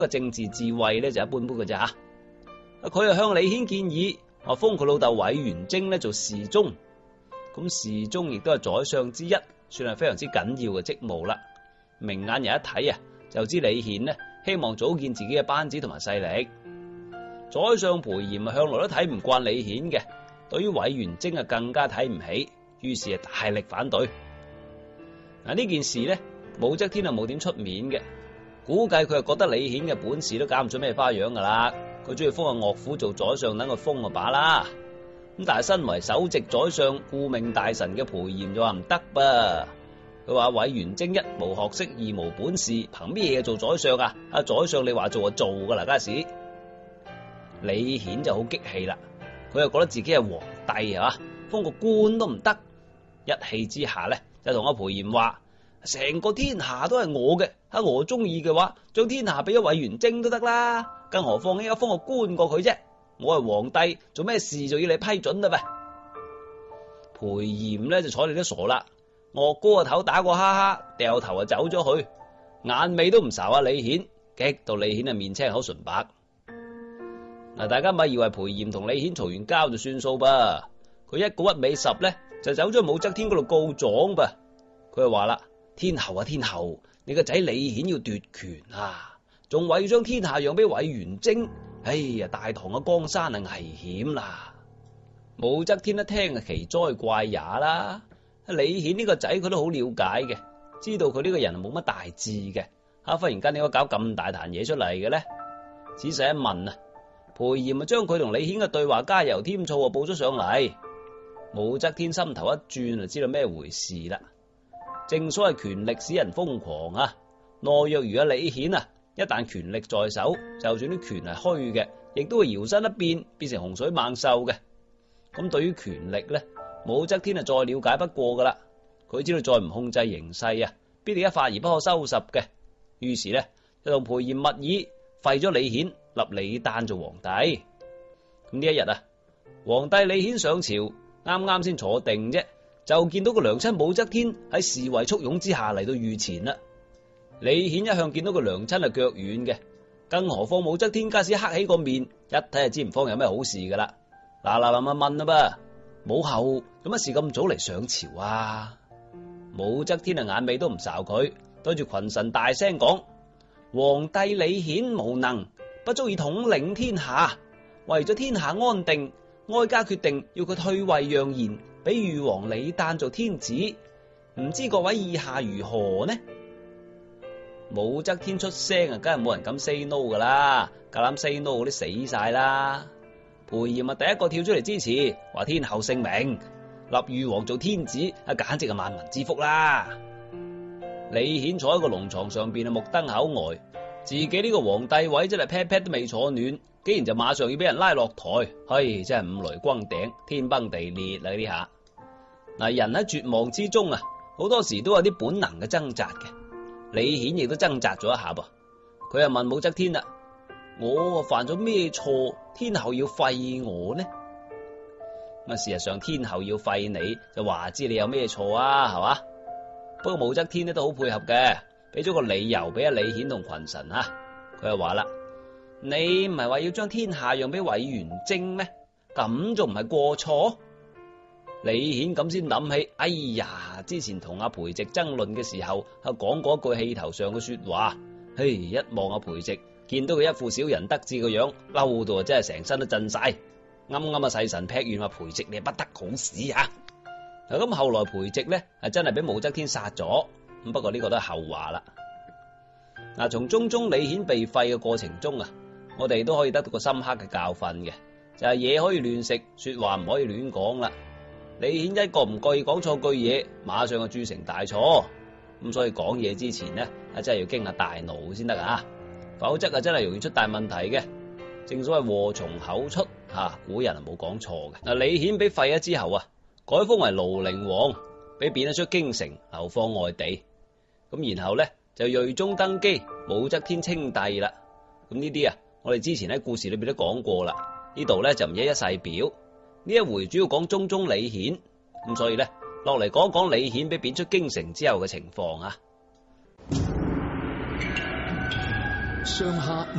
個政治智慧咧就一般般嘅咋。佢又向李顯建議話封佢老豆委元貞咧做侍中，咁侍中亦都係宰相之一，算係非常之緊要嘅職務啦。明眼人一睇啊，就知李顯呢希望組建自己嘅班子同埋勢力。宰相裴炎啊向來都睇唔慣李顯嘅，對於委元貞啊更加睇唔起，於是啊大力反對。嗱，呢件事呢，武則天啊冇點出面嘅，估計佢係覺得李顯嘅本事都搞唔出咩花樣噶啦，佢中意封阿岳父做宰相，等佢封個把啦。咁但係身為首席宰相、顧命大臣嘅裴炎就話唔得噃，佢話委元貞一無學識，二無本事，憑咩嘢做宰相啊？阿宰相你話做就做噶啦，家時。李顯就好激氣啦，佢又覺得自己係皇帝啊，封個官都唔得，一氣之下咧就同阿裴炎話：成個天下都係我嘅，我中意嘅話，將天下俾咗委元貞都得啦，更何況依家封個官過佢啫。我係皇帝，做咩事就要你批准啦呗？裴炎咧就睬你都傻啦，岳高個頭打個哈哈，掉頭就走咗去，眼尾都唔睄啊李顯，激到李顯啊面青口唇白。嗱，大家咪以為裴炎同李顯嘈完交就算數噃，佢一個屈尾十咧就走咗武則天嗰度告狀噃。佢就話啦：天后啊天后，你個仔李顯要奪權啊，仲話要將天下讓俾委元貞，哎呀，大唐嘅江山啊危險啦！武則天一聽啊奇哉怪也啦，李顯呢個仔佢都好了解嘅，知道佢呢個人冇乜大志嘅，忽然間點解搞咁大壇嘢出嚟嘅咧？仔細一問啊，裴炎啊將佢同李顯嘅對話加油添醋啊報咗上嚟。武則天心頭一轉就知道咩回事啦。正所謂權力使人瘋狂啊，懦弱如阿李顯啊，一旦權力在手，就算啲權係虛嘅，亦都會搖身一變，變成洪水猛獸嘅。咁對於權力咧，武則天啊再了解不過噶啦，佢知道再唔控制形勢啊，必定一發而不可收拾嘅。於是咧就同裴炎密議廢咗李顯，立李旦做皇帝。咁呢一日啊，皇帝李顯上朝，啱啱先坐定啫，就見到個娘親武則天喺侍衛簇擁之下嚟到御前啦。李顯一向見到個娘親係腳軟嘅，更何況武則天家時黑起個面，一睇就知唔方有咩好事噶啦。嗱問啦噃，母后做乜事咁早嚟上朝啊？武則天啊眼尾都唔睄佢，對住群臣大聲講：皇帝李顯無能，不足以統領天下，為咗天下安定，哀家決定要佢退位讓賢，俾裕王李旦做天子。唔知各位意下如何呢？武則天出聲啊，梗係冇人敢 say no 噶啦，夠膽 say no 嗰啲死晒啦。裴炎啊第一個跳出嚟支持，話天后聖明，立裕王做天子啊，簡直係萬民之福啦。李顯坐喺個龍床上邊啊，目瞪口呆，自己呢個皇帝位真係 pat pat 都未坐暖，竟然就馬上要俾人拉落台，唉，真係五雷轟頂，天崩地裂啦呢下。嗱，人喺絕望之中啊，好多時都有啲本能嘅掙扎嘅。李顯亦都掙扎咗一下噃，佢又問武則天啦：我犯咗咩錯，天后要廢我呢？咁事實上天后要廢你，就話知你有咩錯啊，係嘛？不過武則天呢都好配合嘅，俾咗個理由俾阿李顯同群臣啊。佢又話啦：你唔係話要將天下讓俾委元貞咩？咁仲唔係過錯？李顯咁先諗起，哎呀，之前同阿裴寂爭論嘅時候，講過一句氣頭上嘅說話。嘿，一望阿裴寂，見到佢一副小人得志嘅樣，嬲到真係成身都震晒。啱啱啊細神劈完話裴寂你係不得好死啊！咁後來裴寂咧係真係俾武則天殺咗。咁不過呢個都係後話啦。嗱，從中宗李顯被廢嘅過程中啊，我哋都可以得到個深刻嘅教訓嘅，就係嘢可以亂食，說話唔可以亂講啦。李顯一個唔覺意講錯句嘢，馬上就鑄成大錯。咁所以講嘢之前呢，真係要經下大腦先得啊，否則真係容易出大問題嘅。正所謂禍從口出，古人冇講錯嘅。嗱，李顯俾廢咗之後啊，改封為廬陵王，俾貶咗出京城，流放外地。咁然後咧就睿宗登基，武則天稱帝啦。咁呢啲啊，我哋之前喺故事裏邊都講過啦，呢度咧就唔一一細表。呢一回主要講中宗李顯，咁所以咧落嚟講講李顯俾貶出京城之後嘅情況啊。 上下